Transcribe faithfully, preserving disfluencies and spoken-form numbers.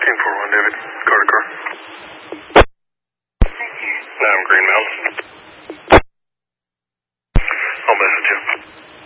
Team four one, David. Car to car. I'm Green Mountain. I'll message you.